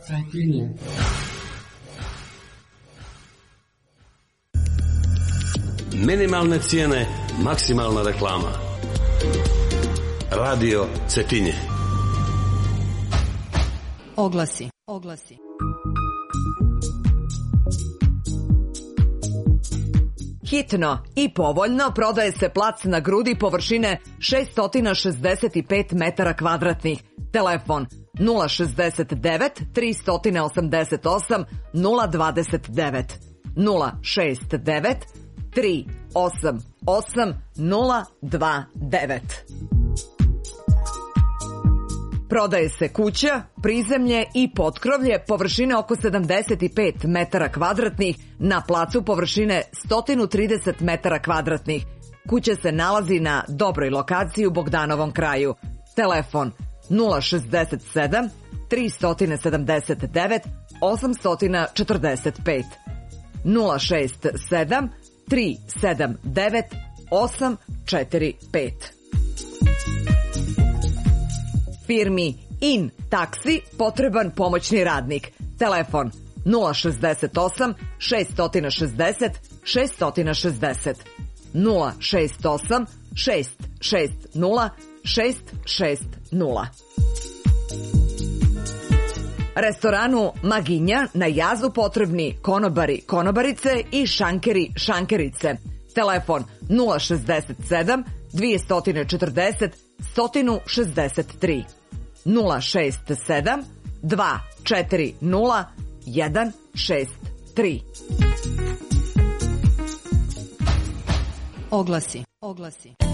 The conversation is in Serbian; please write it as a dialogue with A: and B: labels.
A: Cetinje.
B: Minimalne cijene, maksimalna reklama. Radio Cetinje.
C: Oglasi. Hitno i povoljno prodaje se plac na Grudi površine 665 metara kvadratnih. Telefon 069 388 029 069 388 029. Prodaje se kuća, prizemlje i potkrovlje površine oko 75 metara kvadratnih na placu površine 130 metara kvadratnih. Kuća se nalazi na dobroj lokaciji u Bogdanovom kraju. Telefon 067 379 845 067 379 845. Firmi In Taksi potreban pomoćni radnik. Telefon 068 660 660 068 660 660. Restoranu Maginja na Jazu potrebni konobari, konobarice i šankeri, šankerice. Telefon 067 240 163 067 240 163. Oglasi.